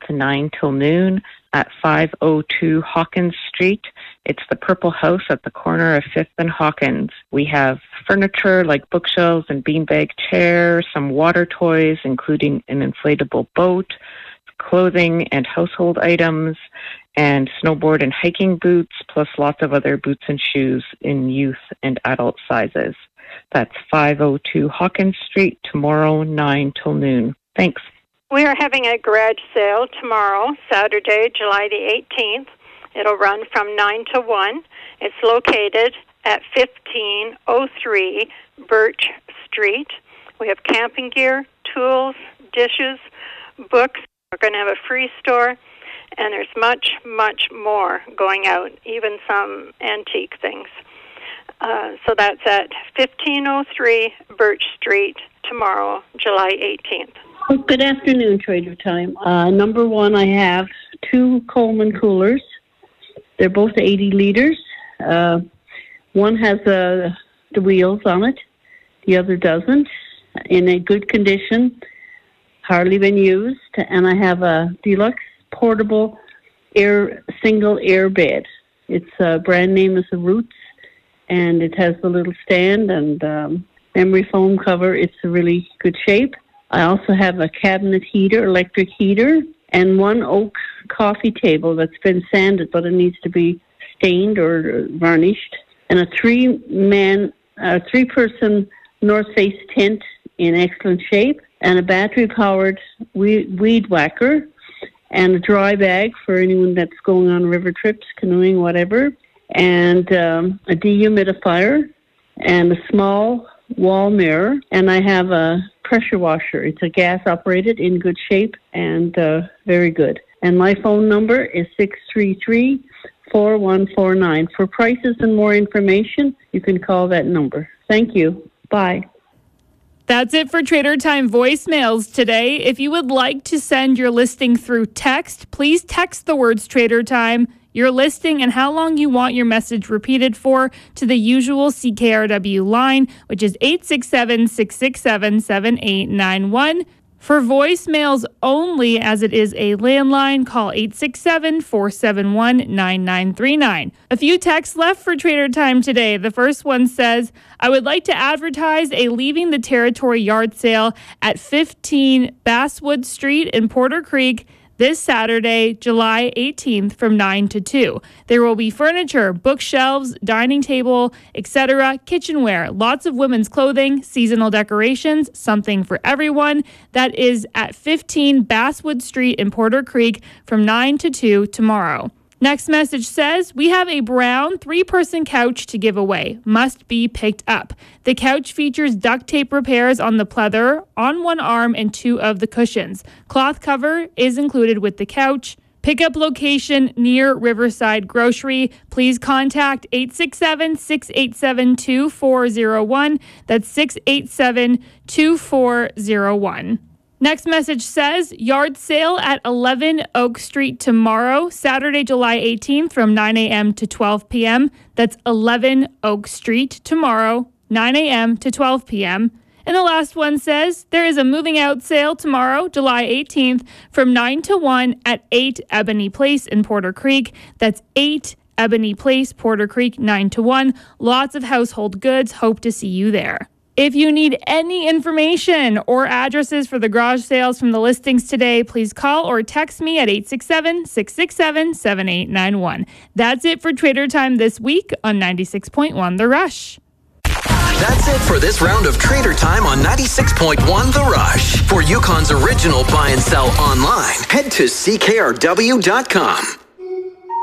to 9 till noon at 502 Hawkins Street. It's the Purple House at the corner of 5th and Hawkins. We have furniture like bookshelves and beanbag chairs, some water toys, including an inflatable boat, clothing and household items, and snowboard and hiking boots, plus lots of other boots and shoes in youth and adult sizes. That's 502 Hawkins Street, tomorrow, 9 till noon. Thanks. We are having a garage sale tomorrow, Saturday, July the 18th. It'll run from 9 to 1. It's located at 1503 Birch Street. We have camping gear, tools, dishes, books. We're going to have a free store, and there's much, much more going out, even some antique things. So that's at 1503 Birch Street tomorrow, July 18th. Well, good afternoon, Trader Time. Number one, I have 2 Coleman coolers. They're both 80 liters. One has the wheels on it. The other doesn't. In a good condition, hardly been used. And I have a deluxe portable single air bed. Its brand name is the Roots, and it has the little stand and memory foam cover. It's a really good shape. I also have a cabinet heater, electric heater, and 1 oak coffee table that's been sanded, but it needs to be stained or varnished, and a 3-person North Face tent in excellent shape, and a battery-powered weed whacker, and a dry bag for anyone that's going on river trips, canoeing, whatever, and a dehumidifier, and a small wall mirror, and I have a pressure washer. It's a gas-operated, in good shape, and very good. And my phone number is 633-4149. For prices and more information, you can call that number. Thank you. Bye. That's it for Trader Time voicemails today. If you would like to send your listing through text, please text the words Trader Time, your listing, and how long you want your message repeated for to the usual CKRW line, which is 867-667-7891. For voicemails only, as it is a landline, call 867-471-9939. A few texts left for Trader Time today. The first one says, I would like to advertise a Leaving the Territory yard sale at 15 Basswood Street in Porter Creek this Saturday, July 18th from 9 to 2. There will be furniture, bookshelves, dining table, etc., kitchenware, lots of women's clothing, seasonal decorations, something for everyone. That is at 15 Basswood Street in Porter Creek from 9 to 2 tomorrow. Next message says, we have a brown 3-person couch to give away. Must be picked up. The couch features duct tape repairs on the pleather, on one arm, and 2 of the cushions. Cloth cover is included with the couch. Pickup location near Riverside Grocery. Please contact 867-687-2401. That's 687-2401. Next message says, yard sale at 11 Oak Street tomorrow, Saturday, July 18th from 9 a.m. to 12 p.m. That's 11 Oak Street tomorrow, 9 a.m. to 12 p.m. And the last one says, there is a moving out sale tomorrow, July 18th from 9 to 1 at 8 Ebony Place in Porter Creek. That's 8 Ebony Place, Porter Creek, 9 to 1. Lots of household goods. Hope to see you there. If you need any information or addresses for the garage sales from the listings today, please call or text me at 867-667-7891. That's it for Trader Time this week on 96.1 The Rush. That's it for this round of Trader Time on 96.1 The Rush. For Yukon's original buy and sell online, head to CKRW.com.